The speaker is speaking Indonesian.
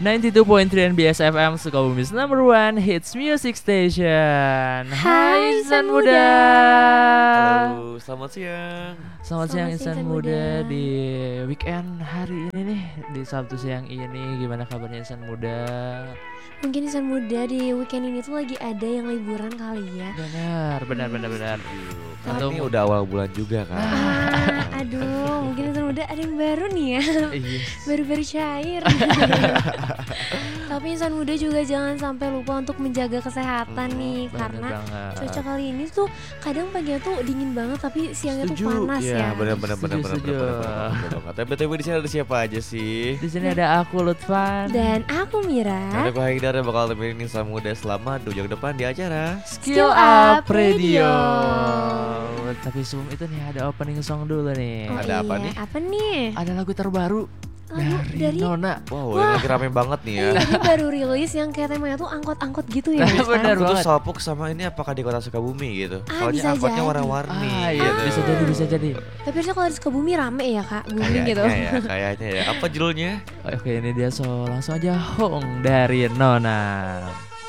92.3 NBS FM Sukabumi's number one hits music station. Hai insan muda. Halo, selamat siang. Selamat siang insan Insan muda muda. di weekend hari ini nih, di Sabtu siang ini. Gimana kabarnya insan muda? Mungkin insan muda di weekend ini tuh lagi ada yang liburan kali ya. Benar. Karena Atau ini udah awal bulan juga kan. Aduh, mungkin insan muda ada yang baru nih ya. Iya. Baru-baru cair. Tapi insan muda juga jangan sampai lupa untuk menjaga kesehatan nih. Bener Karena banget. cuaca kali ini tuh kadang paginya tuh dingin banget tapi siangnya tuh Setuju. panas ya. Iya, benar. Setuju. Tapi BTW di sini ada siapa aja sih? Di sini ada aku Lutfan Dan aku Mira. Ada aku Haidar yang bakal temenin insan muda selama 2 jam ke depan di acara. Skill Up Radio. Tapi sebelum itu nih ada opening song dulu nih. Oh Ada apa iya, nih? Apa nih? Ada lagu terbaru dari Nona. Wow, ini lagi rame banget nih ya. Ini baru rilis yang kayak temanya tuh angkot-angkot gitu ya. Bener Sekarang. Aku tuh banget. salpuk sama ini apakah di kota Sukabumi gitu. Ah, bisa Soalnya angkotnya jadi. warna-warni Iya, gitu. bisa jadi. Tapi harusnya kalau di Sukabumi rame ya kak, booming gitu. Kayaknya ya. Apa judulnya? Oke, ini dia, so langsung aja Hong dari Nona.